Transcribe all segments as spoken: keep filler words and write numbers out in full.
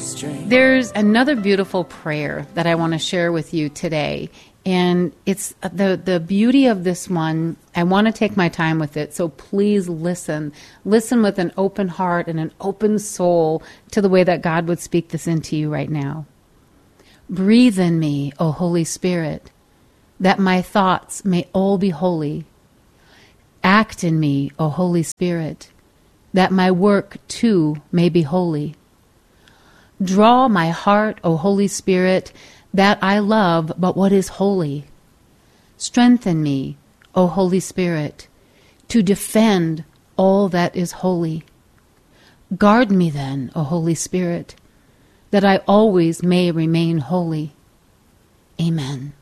There's another beautiful prayer that I want to share with you today. And it's the, the beauty of this one. I want to take my time with it. So please listen. Listen with an open heart and an open soul to the way that God would speak this into you right now. Breathe in me, O Holy Spirit, that my thoughts may all be holy. Act in me, O Holy Spirit, that my work too may be holy. Draw my heart, O Holy Spirit, that I love but what is holy. Strengthen me, O Holy Spirit, to defend all that is holy. Guard me then, O Holy Spirit, that I always may remain holy. Amen.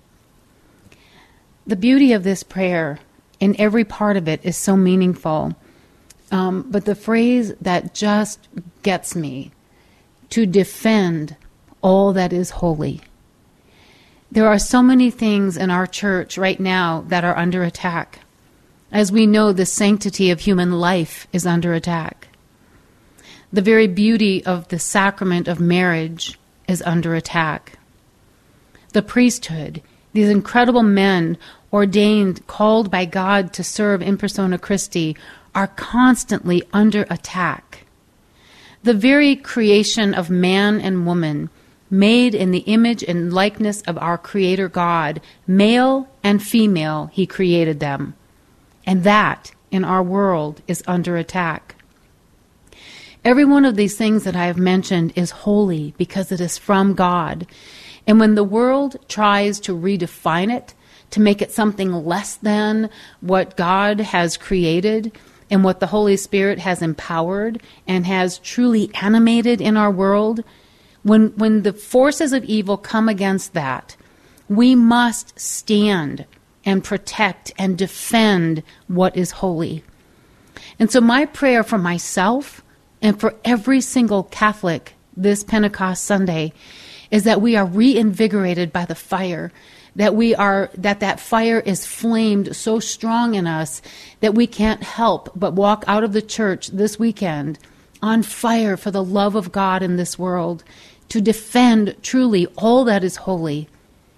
The beauty of this prayer, in every part of it, is so meaningful. Um, but the phrase that just gets me, to defend all that is holy. There are so many things in our church right now that are under attack. As we know, the sanctity of human life is under attack. The very beauty of the sacrament of marriage is under attack. The priesthood, these incredible men ordained, called by God to serve in persona Christi, are constantly under attack. The very creation of man and woman, made in the image and likeness of our Creator God, male and female, He created them. And that, in our world, is under attack. Every one of these things that I have mentioned is holy because it is from God. And when the world tries to redefine it, to make it something less than what God has created, and what the Holy Spirit has empowered and has truly animated in our world, when when the forces of evil come against that, we must stand and protect and defend what is holy. And so my prayer for myself and for every single Catholic this Pentecost Sunday is that we are reinvigorated by the fire, that we are that that fire is flamed so strong in us that we can't help but walk out of the church this weekend on fire for the love of God in this world, to defend truly all that is holy.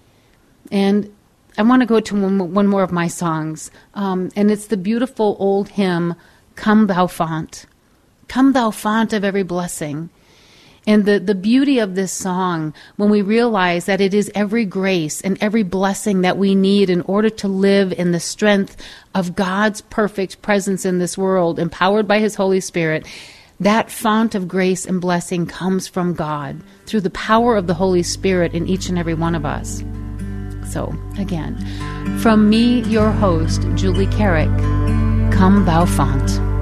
And I want to go to one, one more of my songs, um, and it's the beautiful old hymn, Come Thou Font. Come Thou Font of every blessing. And the, the beauty of this song, when we realize that it is every grace and every blessing that we need in order to live in the strength of God's perfect presence in this world, empowered by His Holy Spirit, that font of grace and blessing comes from God through the power of the Holy Spirit in each and every one of us. So, again, from me, your host, Julie Carrick, Come Thou Font.